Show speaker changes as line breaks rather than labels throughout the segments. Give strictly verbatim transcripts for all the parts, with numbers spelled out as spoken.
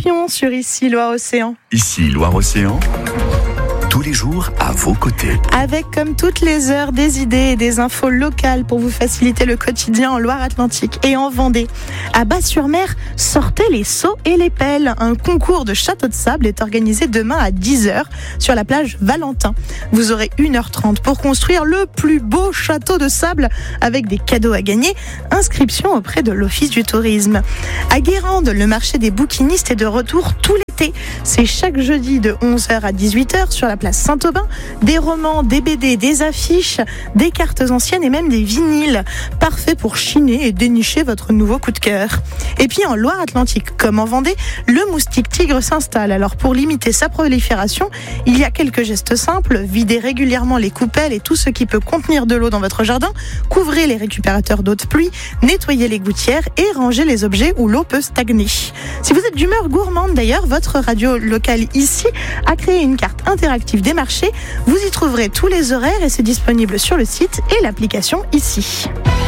champion sur Ici Loire-Océan.
Ici Loire-Océan, tous les jours à vos côtés.
Avec comme toutes les heures des idées et des infos locales pour vous faciliter le quotidien en Loire-Atlantique et en Vendée. À Bas-sur-Mer, sortez les seaux et les pelles. Un concours de château de sable est organisé demain à dix heures sur la plage Valentin. Vous aurez une heure trente pour construire le plus beau château de sable avec des cadeaux à gagner. Inscription auprès de l'Office du tourisme. À Guérande, le marché des bouquinistes est de retour tout l'été. C'est chaque jeudi de onze heures à dix-huit heures sur la place Saint-Aubin. Des romans, des B D, des affiches, des cartes anciennes et même des vinyles. Parfait pour chiner et dénicher votre nouveau coup de cœur. Et puis en Loire-Atlantique, comme en Vendée, le moustique tigre s'installe. Alors pour limiter sa prolifération, il y a quelques gestes simples. Videz régulièrement les coupelles et tout ce qui peut contenir de l'eau dans votre jardin. Couvrez les récupérateurs d'eau de pluie. Nettoyez les gouttières et rangez les objets où l'eau peut stagner. Si vous êtes d'humeur gourmande d'ailleurs, votre radio locale ici a créé une carte interactive des marchés. Vous y trouverez tous les horaires et c'est disponible sur le site et l'application ici.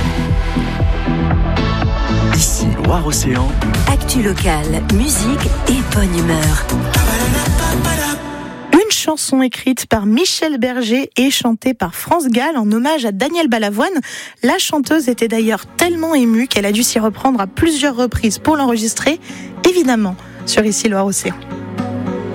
Ici Loire-Océan.
Actu locale, musique et bonne humeur.
Une chanson écrite par Michel Berger et chantée par France Gall en hommage à Daniel Balavoine. La chanteuse était d'ailleurs tellement émue qu'elle a dû s'y reprendre à plusieurs reprises pour l'enregistrer, évidemment, sur Ici Loire-Océan.